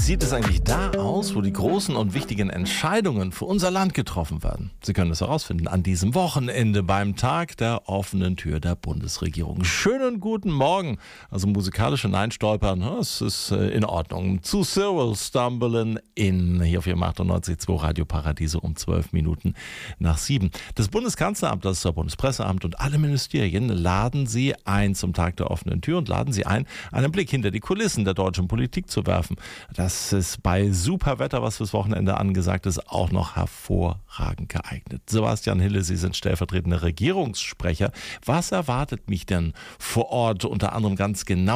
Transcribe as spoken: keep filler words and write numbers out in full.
sieht es eigentlich da aus, wo die großen und wichtigen Entscheidungen für unser Land getroffen werden? Sie können es herausfinden an diesem Wochenende beim Tag der offenen Tür der Bundesregierung. Schönen guten Morgen. Also musikalisch hineinstolpern, das ist in Ordnung. Zu Cyril Stumbling in hier auf Ihrem achtundneunzig Komma zwei Radio Paradiso um zwölf Minuten nach sieben. Das Bundeskanzleramt, das Bundespresseamt und alle Ministerien laden Sie ein zum Tag der offenen Tür und laden Sie ein, einen Blick hinter die Kulissen der deutschen Politik zu werfen. Das ist bei super Wetter, was fürs Wochenende angesagt ist, auch noch hervorragend geeignet. Sebastian Hille, Sie sind stellvertretender Regierungssprecher. Was erwartet mich denn vor Ort unter anderem ganz genau